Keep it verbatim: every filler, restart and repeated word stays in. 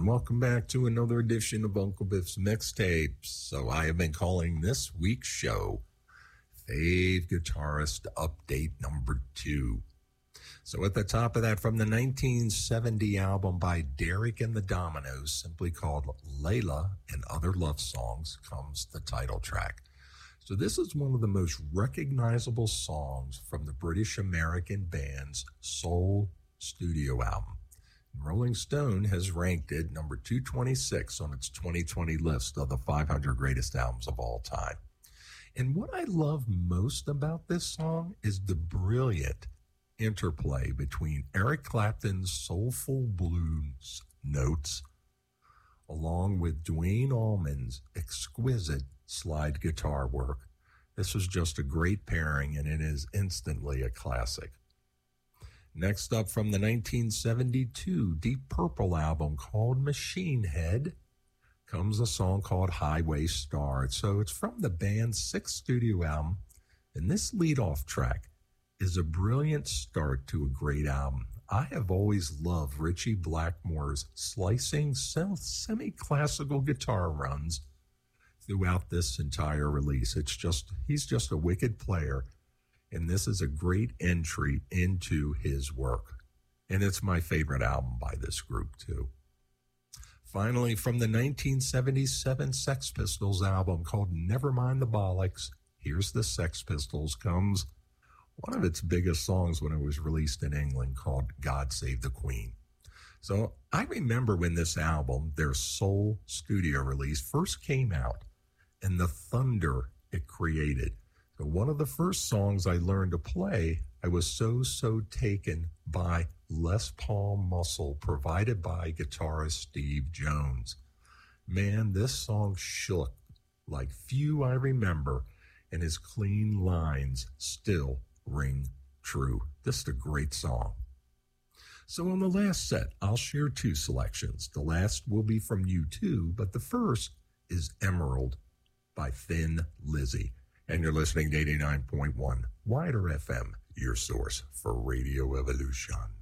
welcome back to another edition of Uncle Biff's Mixtapes. So I have been calling this week's show Fave Guitarist Update Number Two. So at the top of that, from the nineteen seventy album by Derek and the Dominoes, simply called Layla and Other Love Songs, comes the title track. So this is one of the most recognizable songs from the British American band's Soul studio album. Rolling Stone has ranked it number two twenty-six on its twenty twenty list of the five hundred greatest albums of all time. And what I love most about this song is the brilliant interplay between Eric Clapton's soulful blues notes along with Duane Allman's exquisite slide guitar work. This was just a great pairing, and it is instantly a classic. Next up, from the nineteen seventy-two Deep Purple album called Machine Head, comes a song called Highway Star. So it's from the band's sixth studio album, and this lead-off track is a brilliant start to a great album. I have always loved Ritchie Blackmore's slicing semi-classical guitar runs throughout this entire release. It's just, he's just a wicked player. And this is a great entry into his work. And it's my favorite album by this group, too. Finally, from the nineteen seventy-seven Sex Pistols album called Nevermind the Bollocks, here's the Sex Pistols, comes one of its biggest songs when it was released in England, called God Save the Queen. So I remember when this album, their Soul studio release, first came out, and the thunder it created. So one of the first songs I learned to play, I was so, so taken by Les Paul muscle provided by guitarist Steve Jones. Man, this song shook like few I remember, and his clean lines still ring true. This is a great song. So on the last set, I'll share two selections. The last will be from U two, but the first is Emerald by Thin Lizzy. And you're listening to eighty-nine point one Wider F M, your source for Radio Evolution.